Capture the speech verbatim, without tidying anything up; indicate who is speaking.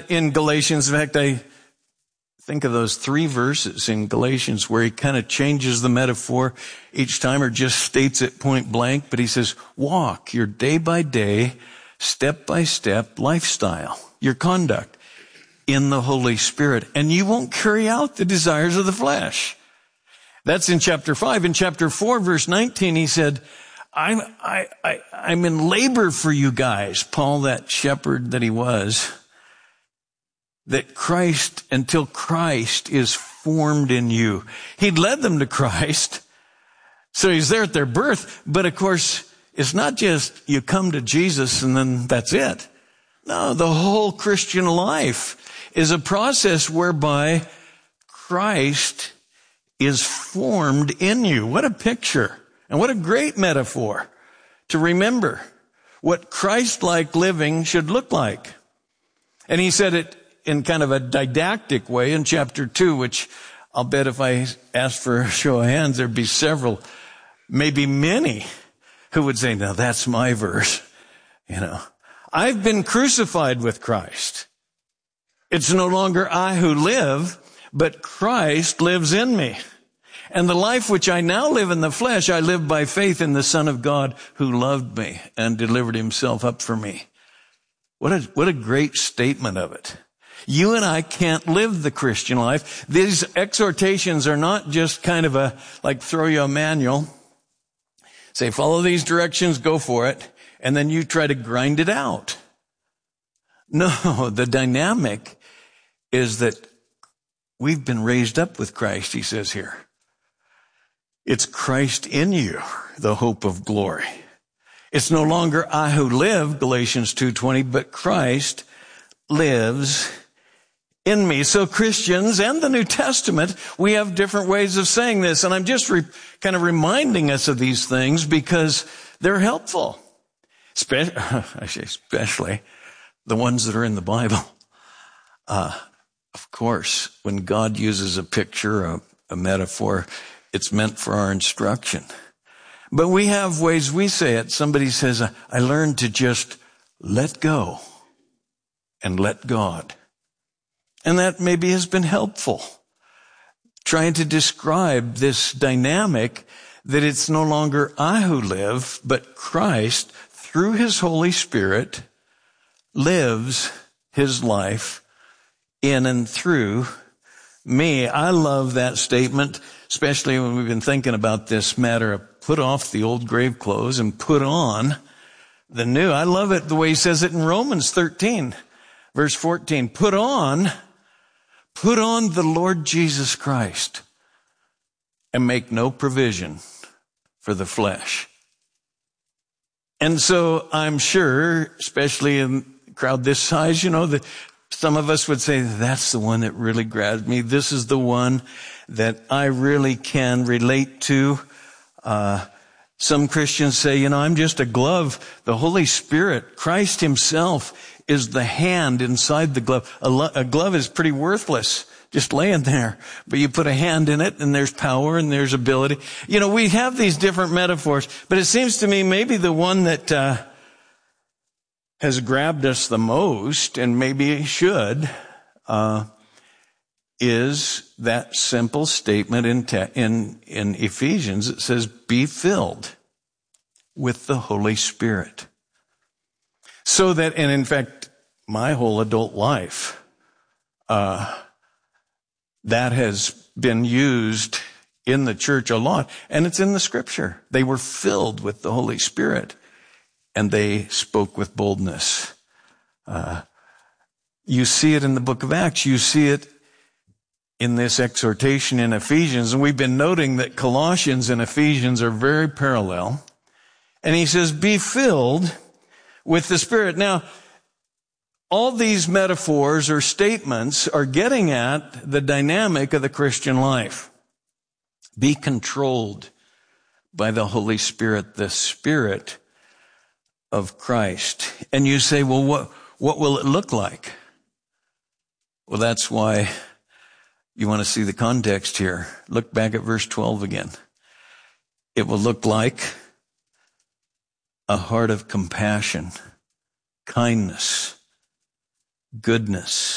Speaker 1: in Galatians, in fact, I think of those three verses in Galatians where he kind of changes the metaphor each time or just states it point blank. But he says, walk your day by day, step by step lifestyle, your conduct in the Holy Spirit, and you won't carry out the desires of the flesh. That's in chapter five. In chapter four, verse nineteen, he said, I'm, I, I, I'm in labor for you guys. Paul, that shepherd that he was, that Christ, until Christ is formed in you. He'd led them to Christ. So he's there at their birth. But of course, it's not just you come to Jesus and then that's it. No, the whole Christian life is a process whereby Christ is formed in you. What a picture. And what a great metaphor to remember what Christ-like living should look like. And he said it in kind of a didactic way in chapter two, which I'll bet if I asked for a show of hands, there'd be several, maybe many, who would say, now that's my verse. You know, I've been crucified with Christ. It's no longer I who live, but Christ lives in me. And the life which I now live in the flesh, I live by faith in the Son of God who loved me and delivered himself up for me. What a, what a great statement of it. You and I can't live the Christian life. These exhortations are not just kind of a, like throw you a manual, say follow these directions, go for it, and then you try to grind it out. No, the dynamic is that we've been raised up with Christ, he says here. It's Christ in you, the hope of glory. It's no longer I who live, Galatians two twenty, but Christ lives in me. So Christians and the New Testament, we have different ways of saying this. And I'm just re- kind of reminding us of these things because they're helpful. Especially, especially the ones that are in the Bible. Uh, of course, when God uses a picture, a, a metaphor, it's meant for our instruction. But we have ways we say it. Somebody says, I learned to just let go and let God. And that maybe has been helpful. Trying to describe this dynamic that it's no longer I who live, but Christ, through his Holy Spirit, lives his life in and through me. I love that statement, especially when we've been thinking about this matter of put off the old grave clothes and put on the new. I love it the way he says it in Romans thirteen, verse fourteen. Put on, put on the Lord Jesus Christ and make no provision for the flesh. And so I'm sure, especially in a crowd this size, you know, that some of us would say, that's the one that really grabbed me. This is the one that I really can relate to. Uh, some Christians say, you know, I'm just a glove. The Holy Spirit, Christ himself, is the hand inside the glove. A, lo- a glove is pretty worthless, just laying there. But you put a hand in it and there's power and there's ability. You know, we have these different metaphors, but it seems to me maybe the one that uh has grabbed us the most, and maybe should, uh, is that simple statement in, te- in, in Ephesians. It says, be filled with the Holy Spirit. So that, and in fact, my whole adult life, uh, that has been used in the church a lot, and it's in the scripture. They were filled with the Holy Spirit. And they spoke with boldness. Uh, you see it in the book of Acts. You see it in this exhortation in Ephesians. And we've been noting that Colossians and Ephesians are very parallel. And he says, be filled with the Spirit. Now, all these metaphors or statements are getting at the dynamic of the Christian life. Be controlled by the Holy Spirit, the Spirit of Christ. And you say, well, what, what will it look like? Well, that's why you want to see the context here. Look back at verse twelve again. It will look like a heart of compassion, kindness, goodness,